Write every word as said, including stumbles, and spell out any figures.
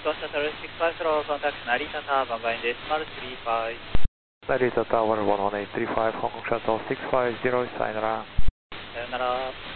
Hong Shuttle six five zero, contact Narita Tower, Bangkok Decimal three five. Narita Tower one one eight three five, Hong Kong Shuttle six five zero, sayonara. Sayonara.